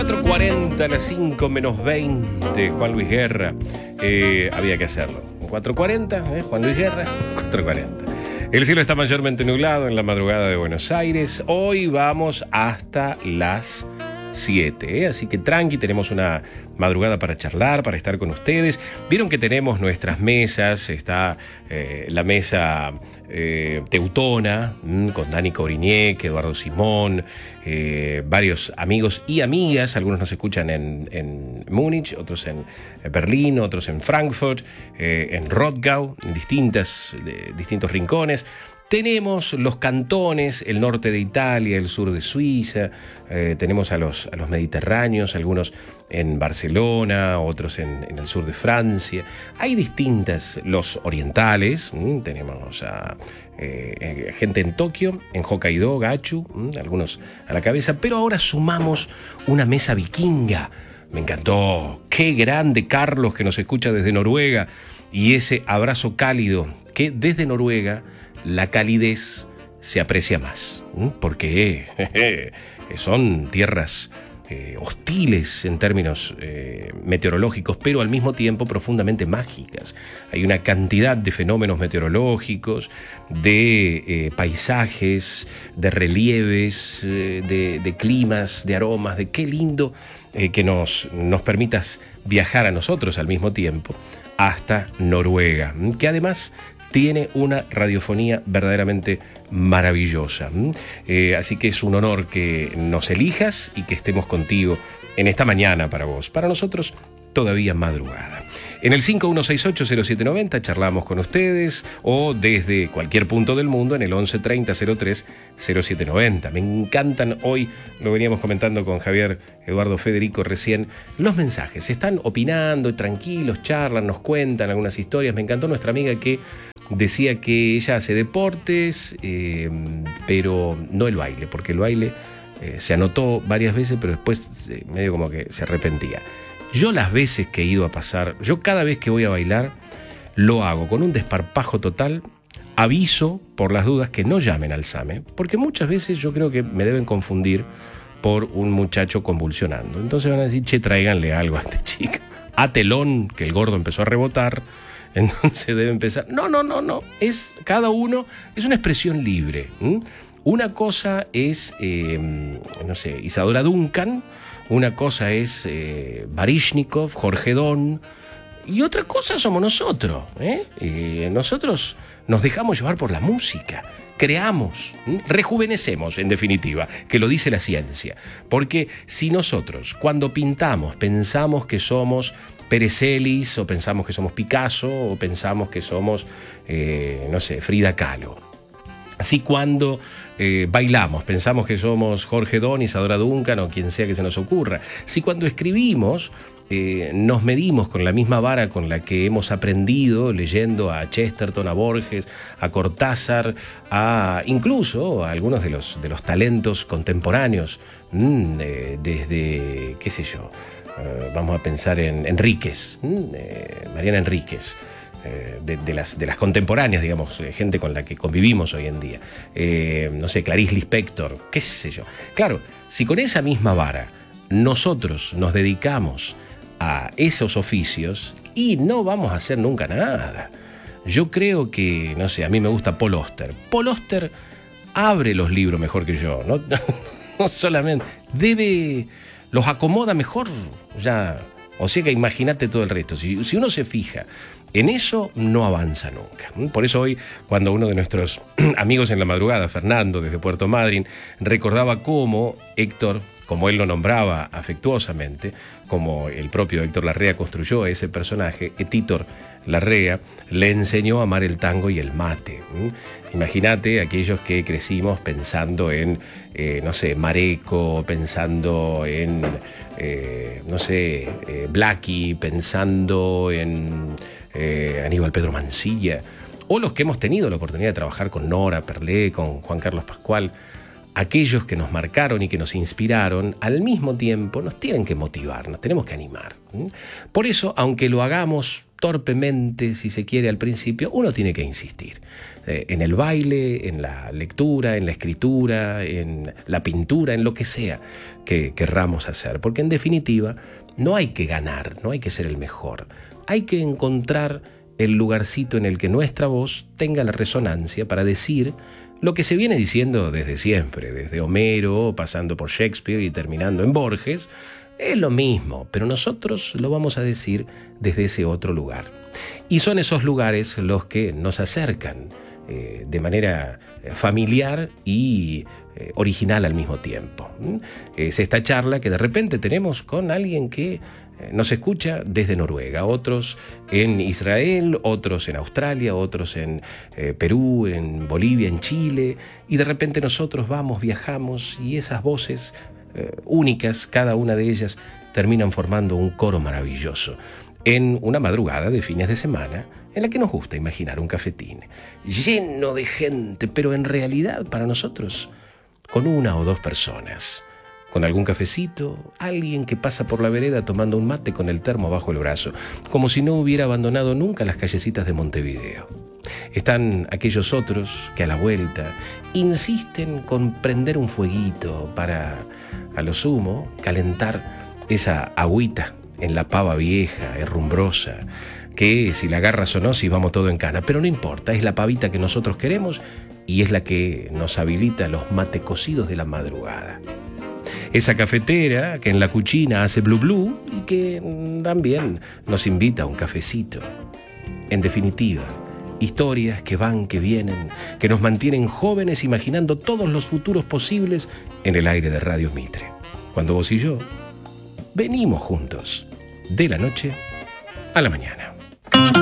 4:40, a las 5 menos 20, Juan Luis Guerra. Había que hacerlo. 4:40, Juan Luis Guerra, 4:40. El cielo está mayormente nublado en la madrugada de Buenos Aires. Hoy vamos hasta las 7, así que tranqui, tenemos una madrugada para charlar, para estar con ustedes. Vieron que tenemos nuestras mesas, está la mesa teutona, con Dani Cobriñec, Eduardo Simón, varios amigos y amigas. Algunos nos escuchan en Múnich, otros en Berlín, otros en Frankfurt, en Rottgau, en distintos rincones. Tenemos los cantones, el norte de Italia, el sur de Suiza, tenemos a los mediterráneos, algunos en Barcelona, otros en el sur de Francia. Hay distintas, los orientales, tenemos a gente en Tokio, en Hokkaido, Gachu, algunos a la cabeza, pero ahora sumamos una mesa vikinga. Me encantó, qué grande Carlos que nos escucha desde Noruega, y ese abrazo cálido que desde Noruega la calidez se aprecia más, porque son tierras hostiles en términos meteorológicos, pero al mismo tiempo profundamente mágicas. Hay una cantidad de fenómenos meteorológicos, de paisajes, de relieves, de climas, de aromas, de qué lindo que nos permitas viajar a nosotros al mismo tiempo hasta Noruega, que además tiene una radiofonía verdaderamente maravillosa. Así que es un honor que nos elijas y que estemos contigo en esta mañana para vos. Para nosotros, todavía madrugada. En el 5168-0790 charlamos con ustedes, o desde cualquier punto del mundo en el 1130-03-0790. Me encantan, hoy lo veníamos comentando con Javier Eduardo Federico recién, los mensajes. Están opinando, tranquilos, charlan, nos cuentan algunas historias. Me encantó nuestra amiga que decía que ella hace deportes, pero no el baile, porque el baile se anotó varias veces, pero después medio como que se arrepentía. Yo las veces que he ido a pasar, yo cada vez que voy a bailar, lo hago con un desparpajo total, aviso por las dudas que no llamen al SAME, porque muchas veces yo creo que me deben confundir por un muchacho convulsionando. Entonces van a decir, che, tráiganle algo a este chico. A telón, que el gordo empezó a rebotar. Entonces debe empezar. No. Es cada uno, es una expresión libre. Una cosa es, Isadora Duncan. Una cosa es Baryshnikov, Jorge Don. Y otra cosa somos nosotros. Nosotros nos dejamos llevar por la música. Creamos, rejuvenecemos, en definitiva, que lo dice la ciencia. Porque si nosotros, cuando pintamos, pensamos que somos Pérez Celis, o pensamos que somos Picasso, o pensamos que somos, Frida Kahlo. Así cuando bailamos, pensamos que somos Jorge Don, Isadora Duncan o quien sea que se nos ocurra. Si cuando escribimos nos medimos con la misma vara con la que hemos aprendido leyendo a Chesterton, a Borges, a Cortázar, incluso a algunos de los talentos contemporáneos, desde, qué sé yo, vamos a pensar en Enríquez, Mariana Enríquez, de las contemporáneas, digamos, gente con la que convivimos hoy en día, Clarice Lispector, qué sé yo. Claro, si con esa misma vara nosotros nos dedicamos a esos oficios, y no vamos a hacer nunca nada. Yo creo que, a mí me gusta Paul Auster. Paul Auster abre los libros mejor que yo, no solamente, los acomoda mejor, ya. O sea que imagínate todo el resto. Si uno se fija en eso, no avanza nunca. Por eso hoy, cuando uno de nuestros amigos en la madrugada, Fernando, desde Puerto Madryn, recordaba cómo Héctor, como él lo nombraba afectuosamente, como el propio Héctor Larrea construyó ese personaje, Héctor Larrea le enseñó a amar el tango y el mate. Imagínate aquellos que crecimos pensando en, Mareco, pensando en, Blackie, pensando en Aníbal Pedro Mansilla, o los que hemos tenido la oportunidad de trabajar con Nora Perlé, con Juan Carlos Pascual. aquellos que nos marcaron y que nos inspiraron, al mismo tiempo nos tienen que motivar, nos tenemos que animar. Por eso, aunque lo hagamos torpemente, si se quiere, al principio, uno tiene que insistir. En el baile, en la lectura, en la escritura, en la pintura, en lo que sea que querramos hacer. Porque en definitiva, no hay que ganar, no hay que ser el mejor. Hay que encontrar el lugarcito en el que nuestra voz tenga la resonancia para decir lo que se viene diciendo desde siempre, desde Homero, pasando por Shakespeare y terminando en Borges. Es lo mismo, pero nosotros lo vamos a decir desde ese otro lugar. Y son esos lugares los que nos acercan de manera familiar y original al mismo tiempo. Es esta charla que de repente tenemos con alguien que nos escucha desde Noruega, otros en Israel, otros en Australia, otros en Perú, en Bolivia, en Chile, y de repente nosotros vamos, viajamos y esas voces únicas, cada una de ellas, terminan formando un coro maravilloso en una madrugada de fines de semana en la que nos gusta imaginar un cafetín lleno de gente, pero en realidad para nosotros con una o dos personas, con algún cafecito, alguien que pasa por la vereda tomando un mate con el termo bajo el brazo, como si no hubiera abandonado nunca las callecitas de Montevideo. Están aquellos otros que a la vuelta insisten con prender un fueguito para, a lo sumo, calentar esa agüita en la pava vieja, herrumbrosa, que si la agarras o no, si vamos todo en cana. Pero no importa, es la pavita que nosotros queremos y es la que nos habilita los mate cocidos de la madrugada. Esa cafetera que en la cuchina hace blu blu y que también nos invita a un cafecito. En definitiva, historias que van, que vienen, que nos mantienen jóvenes imaginando todos los futuros posibles en el aire de Radio Mitre. Cuando vos y yo venimos juntos, de la noche a la mañana.